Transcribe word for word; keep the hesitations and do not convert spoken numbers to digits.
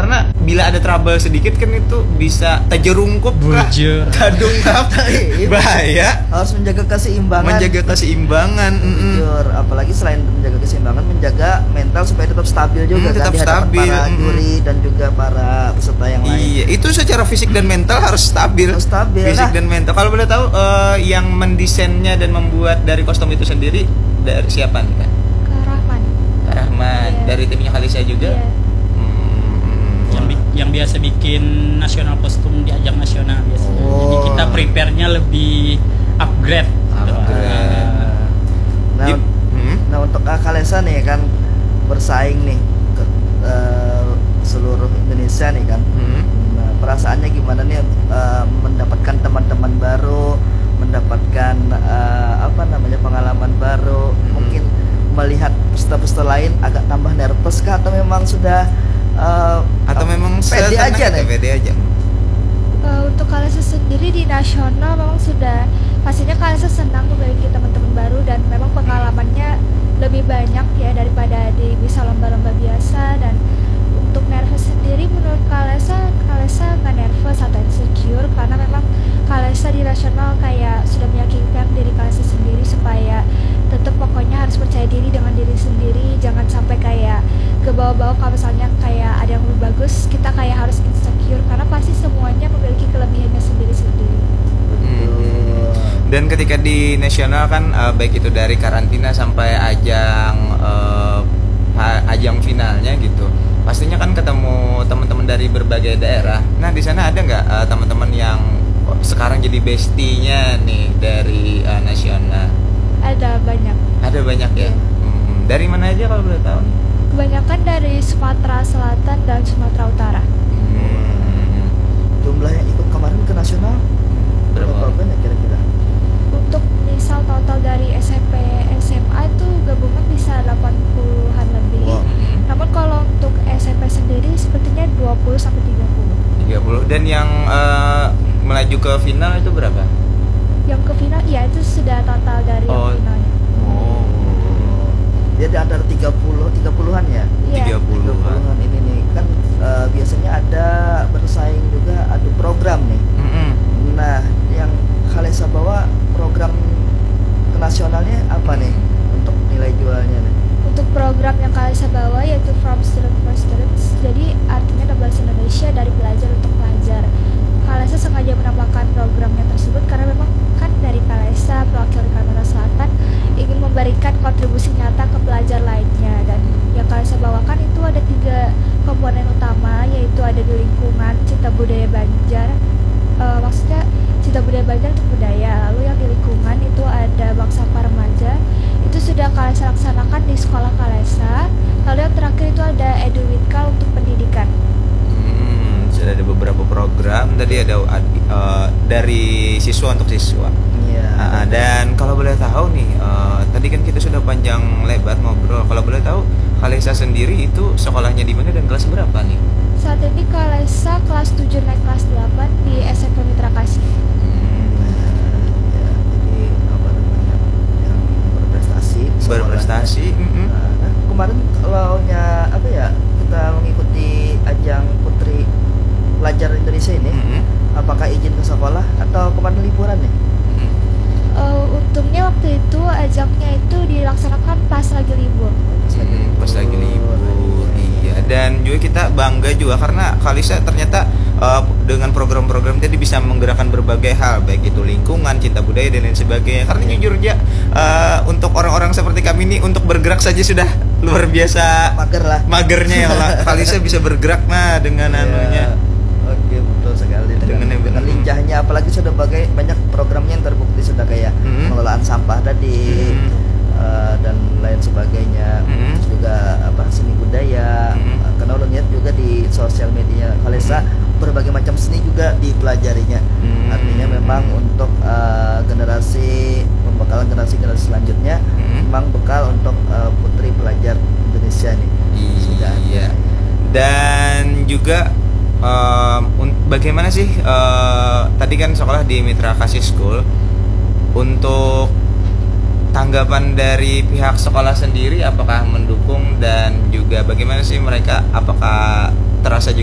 karena bila ada trouble sedikit kan itu bisa terjerungkup kah, kadung apa, bahaya. Harus menjaga keseimbangan. Menjaga keseimbangan. Jujur, apalagi selain menjaga keseimbangan, menjaga mental supaya tetap stabil juga, hmm, tetap kan, di hadapan stabil. para juri dan juga para peserta yang lain. Iya, itu secara fisik dan mental harus stabil. Harus stabil. Fisik nah. dan mental. Kalau boleh tahu uh, yang mendesainnya dan membuat dari kostum itu sendiri dari siapa nih kan? Kak Rahman. Kak Rahman. Yeah. Dari timnya Khalisa juga. Yeah. Hmm. Yang, yang biasa bikin nasional kostum di ajang nasional biasanya. Oh. Jadi kita prepare-nya lebih upgrade. Upgrade. Nah, hmm? nah untuk Kak Khalisa nih kan bersaing nih ke uh, seluruh Indonesia nih kan. Hmm. Nah, perasaannya gimana nih uh, mendapatkan teman-teman baru, mendapatkan uh, apa namanya pengalaman baru, hmm. mungkin melihat peserta-peserta lain agak tambah nervous kah atau memang sudah uh, atau memang pede aja nih? Pede aja. Uh, untuk Khalisa sendiri di nasional memang sudah pastinya Khalisa senang memiliki teman-teman baru dan memang pengalamannya lebih banyak ya daripada di bisa lomba-lomba biasa. Dan untuk nervous sendiri menurut Khalisa, Khalisa nggak nervous atau insecure karena memang Khalisa di nasional kayak sudah meyakinkan diri Khalisa sendiri supaya tetap pokoknya harus percaya diri dengan diri sendiri, jangan sampai kayak ke bawah-bawah. Kalau misalnya kayak ada yang lebih bagus, kita kayak harus insecure karena pasti semuanya memiliki kelebihannya sendiri-sendiri. Hmm. Dan ketika di nasional kan uh, baik itu dari karantina sampai ajang uh, ajang finalnya gitu, pastinya kan ketemu teman-teman dari berbagai daerah. Nah di sana ada nggak uh, teman-teman yang sekarang jadi bestinya nih dari uh, nasional? Ada banyak. Ada banyak ya. Hmm. Dari mana aja kalau boleh tahu? Kebanyakan dari Sumatera Selatan dan Sumatera Utara. Hmm. Jumlah yang ikut kemarin ke nasional berapa banyak kira-kira? Untuk misal total dari S M P S M A itu gabungan bisa delapan puluhan lebih. Wow. Namun kalau untuk S M P sendiri sepertinya dua puluh sampai tiga puluh. tiga puluh. Dan yang uh, melaju ke final itu berapa? Yang ke final ya itu sudah total dari oh. yang finalnya. Oh. Jadi antara tiga puluh tiga puluhan ya? Iya. tiga puluhan ini nih kan uh, biasanya ada bersaing juga adu program nih. Mm-hmm. Nah, yang Khalisa bawa program ke nasionalnya apa nih untuk nilai jualnya nih? Untuk program yang Khalisa bawa yaitu From Student for Students, jadi artinya enam belas Indonesia dari pelajar untuk pelajar. Khalisa sengaja menambahkan programnya tersebut karena memang kan dari Khalisa perwakilan Kalimantan Selatan ingin memberikan kontribusi nyata ke pelajar lainnya. Dan yang Khalisa bawakan itu ada tiga komponen utama, yaitu ada di lingkungan, cinta budaya Banjar, e, maksudnya cinta budaya Banjar untuk budaya. Lalu yang di lingkungan itu ada bangsa remaja, itu sudah Khalisa laksanakan di sekolah Khalisa. Lalu yang terakhir itu ada Eduwika untuk pendidikan. Hmm, sudah ada beberapa program tadi ada uh, dari siswa untuk siswa. Iya. Uh, dan kalau boleh tahu nih, uh, tadi kan kita sudah panjang lebar ngobrol. Kalau boleh tahu, Khalisa sendiri itu sekolahnya di mana dan kelas berapa nih? Saat ini Khalisa kelas tujuh naik kelas delapan di S M P Mitra Kasih. Hmm. Ya, jadi apa namanya yang berprestasi. Berprestasi. Mm-hmm. Nah, kemarin kalau nya apa ya kita mengikuti ajang Putri Pelajar Indonesia ini, mm-hmm. apakah izin ke sekolah atau kemarin liburan nih? Uh, untungnya waktu itu ajaknya itu dilaksanakan pas lagi libur. Pas lagi libur. Pas lagi libur. Iya. Dan juga kita bangga juga karena Khalisa ternyata uh, dengan program-program tadi bisa menggerakkan berbagai hal, baik itu lingkungan, cinta budaya dan lain sebagainya. Karena jujur aja uh, untuk orang-orang seperti kami ini untuk bergerak saja sudah luar biasa mager lah. Magernya ya lah. Khalisa bisa bergerak nah dengan yeah. anunya. Oke, betul sekali dengan, dengan, dengan lincahnya, apalagi sudah bagai, banyak programnya yang terbukti sudah kayak mm-hmm. pengelolaan sampah tadi mm-hmm. uh, dan lain sebagainya, mm-hmm. terus juga apa seni budaya, mm-hmm. uh, karena lo lihat juga di sosial media Khalisa mm-hmm. berbagai macam seni juga dipelajarinya, mm-hmm. artinya memang untuk uh, generasi pembekalan generasi-generasi selanjutnya mm-hmm. memang bekal untuk uh, putri pelajar Indonesia nih. Iya. Sudah ada. Dan juga Uh, bagaimana sih uh, tadi kan sekolah di Mitra Kasih School, untuk tanggapan dari pihak sekolah sendiri apakah mendukung dan juga bagaimana sih mereka, apakah terasa juga